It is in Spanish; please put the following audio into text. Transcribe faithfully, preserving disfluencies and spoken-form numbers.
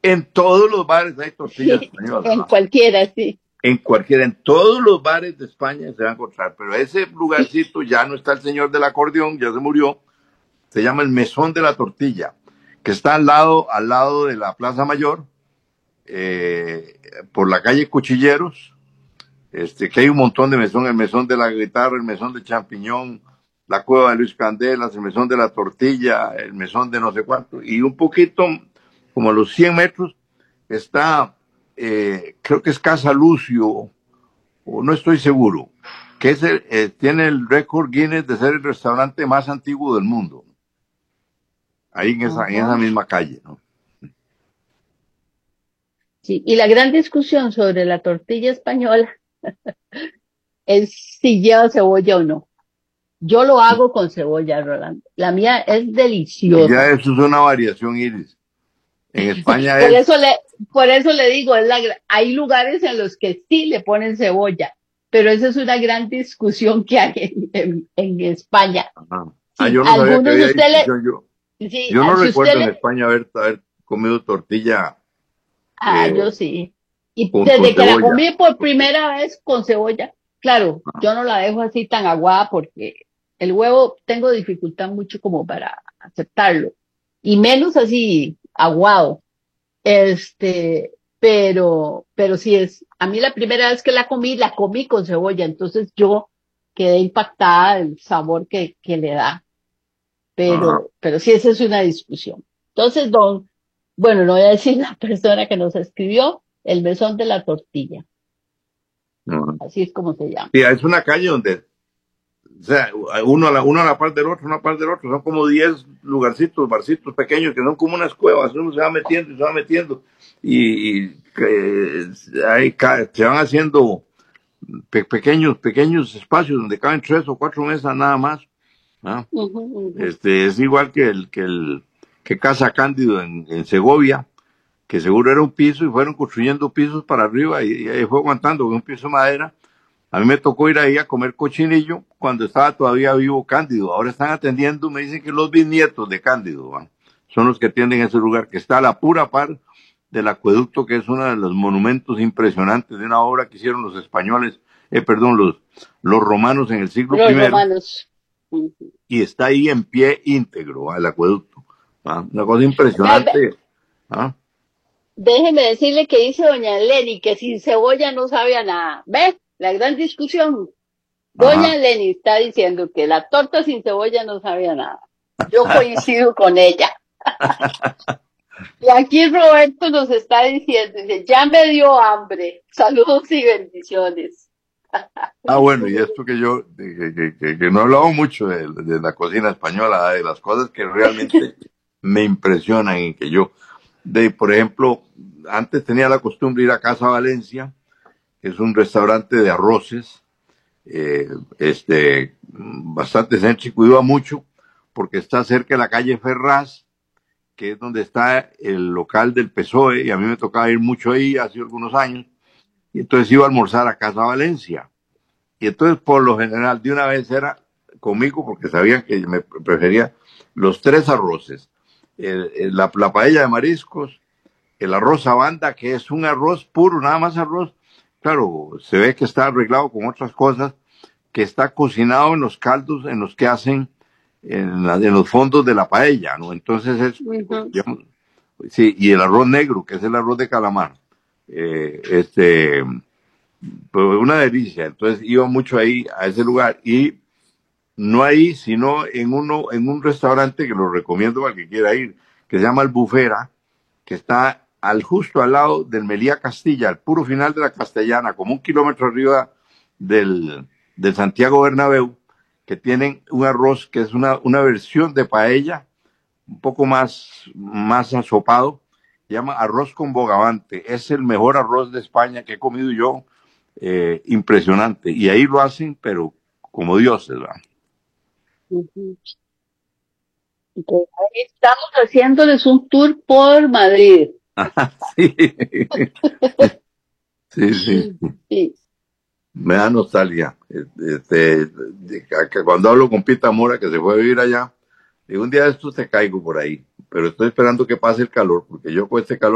En todos los bares hay tortillas Sí, españolas. en ¿no? cualquiera, sí. En cualquiera, en todos los bares de España se va a encontrar, pero ese lugarcito ya no está el señor del acordeón, ya se murió. Se llama el Mesón de la Tortilla, que está al lado, al lado de la Plaza Mayor, eh, por la calle Cuchilleros, este, que hay un montón de mesón, el Mesón de la Guitarra, el Mesón de Champiñón, la Cueva de Luis Candelas, el Mesón de la Tortilla, el Mesón de no sé cuánto, y un poquito, como a los cien metros, está, eh, creo que es Casa Lucio, o no estoy seguro, que es el, eh, tiene el récord Guinness de ser el restaurante más antiguo del mundo. Ahí en esa, en esa misma calle, ¿no? Sí, y la gran discusión sobre la tortilla española es si lleva cebolla o no. Yo lo hago con cebolla, Rolando. La mía es deliciosa. Ya eso es una variación, Iris. En España por es... Eso le, por eso le digo, es la, hay lugares en los que sí le ponen cebolla, pero esa es una gran discusión que hay en, en, en España. Ajá. Sí, Ah, yo no sabía que algunos había usted discusión. le, Yo, sí, yo no si usted recuerdo en le, España haber, haber comido tortilla ah, eh, yo sí. Y con, con desde que la cebolla. comí por primera vez con cebolla, claro, yo no la dejo así tan aguada porque el huevo tengo dificultad mucho como para aceptarlo. Y menos así aguado. Este, pero, pero sí es, a mí la primera vez que la comí, la comí con cebolla, entonces yo quedé impactada del sabor que, que le da. Ajá. Pero, pero sí, esa es una discusión. Entonces, don, bueno, no voy a decir la persona que nos escribió, el mesón de la tortilla. Ajá. Así es como se llama. Sí, es una calle donde, o sea, uno a la, uno a la par del otro, una a la par del otro, son como diez lugarcitos, barcitos pequeños que son como unas cuevas, uno se va metiendo y se va metiendo y, y eh, ahí ca- se van haciendo pe pequeños, pequeños espacios donde caben tres o cuatro mesas nada más. ¿Ah? Ujú, ujú. Este, es igual que el, que el, que Casa Cándido en, en Segovia, que seguro era un piso y fueron construyendo pisos para arriba y, y ahí fue aguantando un piso de madera. A mí me tocó ir ahí a comer cochinillo cuando estaba todavía vivo Cándido. Ahora están atendiendo, me dicen que los bisnietos de Cándido, ¿va? Son los que atienden ese lugar, que está a la pura par del acueducto, que es uno de los monumentos impresionantes de una obra que hicieron los españoles, eh, perdón, los, los romanos en el siglo Los primero, romanos. Ujú. y está ahí en pie íntegro, ¿va? El acueducto. ¿Va? Una cosa Ve- ve- impresionante. ¿Ah? Déjeme decirle que dice doña Lenny que sin cebolla no sabe a nada. ¿Ve? La gran discusión. Doña Ajá. Lenny está diciendo que la torta sin cebolla no sabe a nada. Yo coincido con ella. Y aquí Roberto nos está diciendo, dice, ya me dio hambre. Saludos y bendiciones. Ah, bueno, y esto que yo, que, que, que, que no he hablado mucho de, de la cocina española, de las cosas que realmente me impresionan y que yo, de, por ejemplo, antes tenía la costumbre de ir a Casa Valencia, que es un restaurante de arroces, eh, este, bastante céntrico, iba mucho, porque está cerca de la calle Ferraz, que es donde está el local del P S O E, y a mí me tocaba ir mucho ahí hace algunos años, y entonces iba a almorzar a Casa Valencia. Y entonces, por lo general, de una vez era conmigo, porque sabían que me prefería los tres arroces. El, el, la, la paella de mariscos, el arroz a banda, que es un arroz puro, nada más arroz. Claro, se ve que está arreglado con otras cosas, que está cocinado en los caldos en los que hacen en, la, en los fondos de la paella, ¿no? Entonces es, Ujú. digamos, sí, y el arroz negro, que es el arroz de calamar. Eh, este, pues una delicia. Entonces iba mucho ahí a ese lugar y no ahí, sino en uno, en un restaurante que lo recomiendo para el que quiera ir, que se llama El Bufera, que está al justo al lado del Melía Castilla, al puro final de la Castellana, como un kilómetro arriba del, del Santiago Bernabéu, que tienen un arroz que es una, una versión de paella, un poco más, más asopado, se llama arroz con bogavante. Es el mejor arroz de España que he comido yo, eh, impresionante. Y ahí lo hacen, pero como dioses, ¿verdad? Ujú. Entonces, ahí estamos haciéndoles un tour por Madrid. Sí, sí, sí. Sí. Me da nostalgia. Este, de- que cuando hablo con Pita Mora, que se fue a vivir allá, digo, un día de estos te caigo por ahí, pero estoy esperando que pase el calor, porque yo con este calor